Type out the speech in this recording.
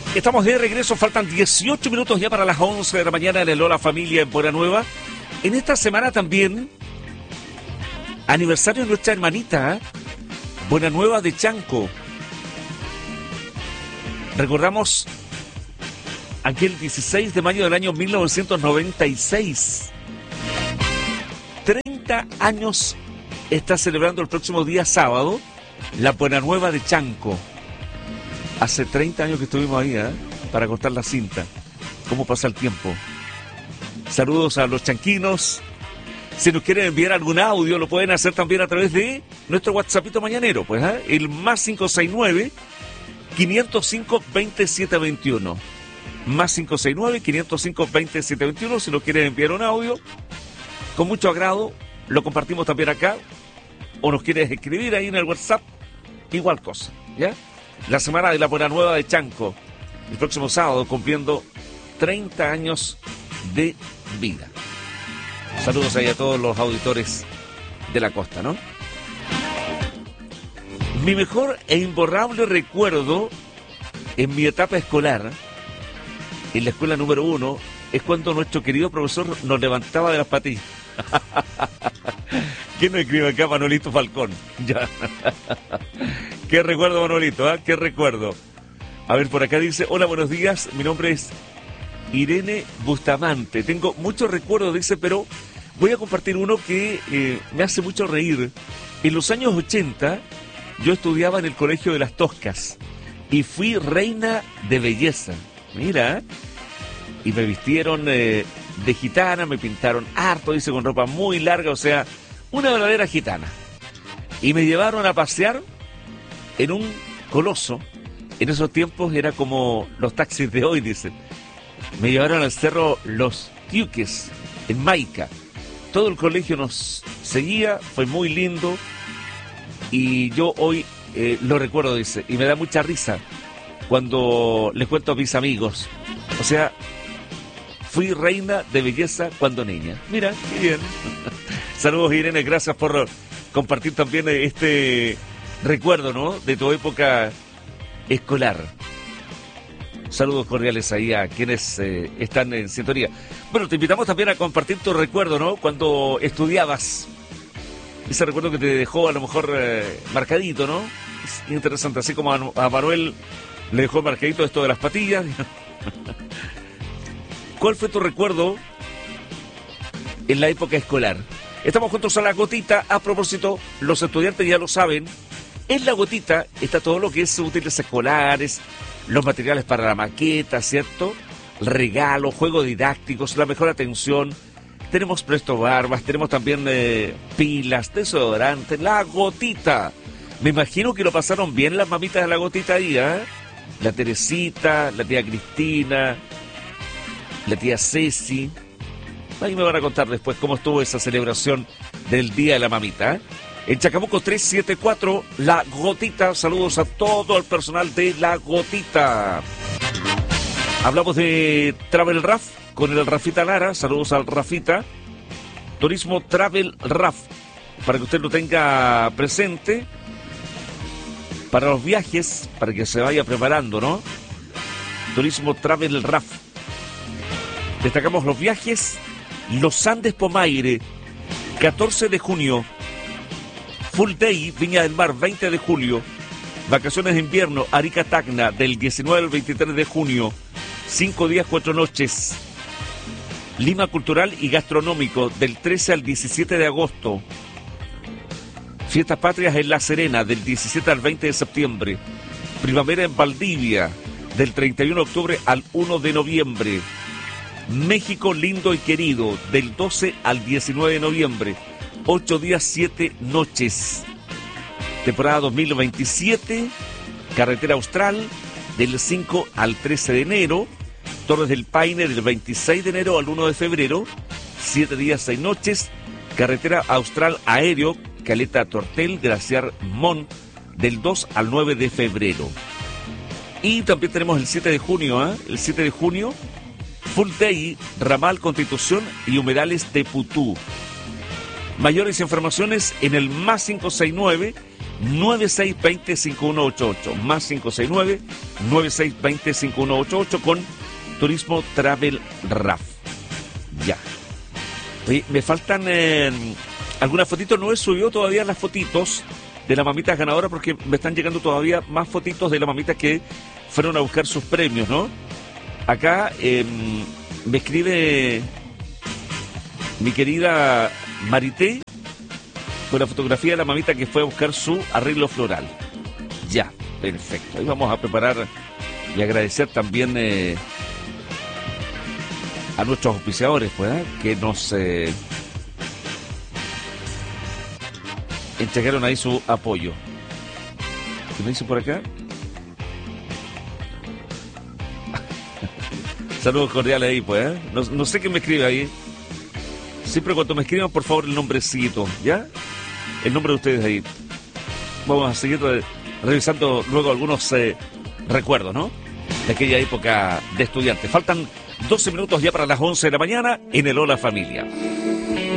Estamos de regreso, faltan 18 minutos ya para las 11 de la mañana en el Hola Familia en Buena Nueva. En esta semana también, aniversario de nuestra hermanita, Buena Nueva de Chanco. Recordamos aquel 16 de mayo del año 1996. 30 años está celebrando el próximo día sábado la Buena Nueva de Chanco. Hace 30 años que estuvimos ahí, para cortar la cinta. ¿Cómo pasa el tiempo? Saludos a los chanquinos. Si nos quieren enviar algún audio, lo pueden hacer también a través de nuestro WhatsAppito mañanero, pues, el más 569-505-2721. Más 569-505-2721. Si nos quieren enviar un audio, con mucho agrado, lo compartimos también acá. O nos quieres escribir ahí en el WhatsApp, igual cosa, ¿ya? La semana de la Buena Nueva de Chanco, el próximo sábado, cumpliendo 30 años de vida. Saludos ahí a todos los auditores de la costa, ¿no? Mi mejor e imborrable recuerdo en mi etapa escolar, en la escuela número 1, es cuando nuestro querido profesor nos levantaba de las patillas. ¿Quién nos escribe acá? Manuelito Falcón. Ya. Qué recuerdo, Manuelito, qué recuerdo. A ver, por acá dice: hola, buenos días, mi nombre es Irene Bustamante. Tengo muchos recuerdos, dice, pero voy a compartir uno que me hace mucho reír. En los años 80, yo estudiaba en el Colegio de las Toscas y fui reina de belleza. Mira, y me vistieron de gitana, me pintaron harto, dice, con ropa muy larga, o sea, una verdadera gitana. Y me llevaron a pasear en un coloso. En esos tiempos era como los taxis de hoy, dicen. Me llevaron al cerro Los Tiuques, en Maica. Todo el colegio nos seguía, fue muy lindo. Y yo hoy lo recuerdo, dice, y me da mucha risa cuando les cuento a mis amigos. O sea, fui reina de belleza cuando niña. Mira, qué bien. Saludos, Irene, gracias por compartir también este recuerdo, ¿no?, de tu época escolar. Saludos cordiales ahí a quienes están en sintonía. Bueno, te invitamos también a compartir tu recuerdo, ¿no?, cuando estudiabas. Ese recuerdo que te dejó a lo mejor marcadito, ¿no? Es interesante, así como a Manuel le dejó marcadito esto de las patillas. ¿Cuál fue tu recuerdo en la época escolar? Estamos juntos a La Gotita. A propósito, los estudiantes ya lo saben, en La Gotita está todo lo que es útiles escolares, los materiales para la maqueta, ¿cierto? Regalos, juegos didácticos, la mejor atención. Tenemos presto barbas, tenemos también pilas, desodorantes. La Gotita. Me imagino que lo pasaron bien las mamitas de La Gotita ahí, ¿eh? La Teresita, la tía Cristina, la tía Ceci. Ahí me van a contar después cómo estuvo esa celebración del Día de la Mamita, ¿eh? En Chacabuco 374, La Gotita. Saludos a todo el personal de La Gotita. Hablamos de Travel Raf con el Rafita Lara. Saludos al Rafita. Turismo Travel Raf, para que usted lo tenga presente para los viajes, para que se vaya preparando, ¿no? Turismo Travel Raf. Destacamos los viajes. Los Andes Pomaire, 14 de junio. Full Day, Viña del Mar, 20 de julio. Vacaciones de invierno, Arica Tacna, del 19 al 23 de junio. 5 días, 4 noches. Lima Cultural y Gastronómico, del 13 al 17 de agosto. Fiestas Patrias en La Serena, del 17 al 20 de septiembre. Primavera en Valdivia, del 31 de octubre al 1 de noviembre. México lindo y querido, del 12 al 19 de noviembre. 8 días, 7 noches. Temporada 2027, Carretera Austral, del 5 al 13 de enero. Torres del Paine, del 26 de enero al 1 de febrero. 7 días, 6 noches. Carretera Austral Aéreo, Caleta Tortel, Glaciar Mont, del 2 al 9 de febrero. Y también tenemos el 7 de junio, el 7 de junio, Full Day, Ramal Constitución y Humedales de Putú. Mayores informaciones en el más 9620-5188, más 569-9620-5188 con Turismo Travel RAF. Ya. Oye, me faltan algunas fotitos, no he subido todavía las fotitos de la mamita ganadora porque me están llegando todavía más fotitos de la mamita que fueron a buscar sus premios, ¿no? Acá me escribe mi querida Marité con la fotografía de la mamita que fue a buscar su arreglo floral. Ya, perfecto. Ahí vamos a preparar y agradecer también a nuestros auspiciadores, pues, que nos entregaron ahí su apoyo. ¿Qué me dice por acá? Saludos cordiales ahí, pues, ¿eh? No sé qué me escribe ahí. Siempre cuando me escriban, por favor, el nombrecito, ¿ya? El nombre de ustedes ahí. Vamos a seguir revisando luego algunos recuerdos, ¿no? De aquella época de estudiante. Faltan 12 minutos ya para las 11 de la mañana en el Hola Familia.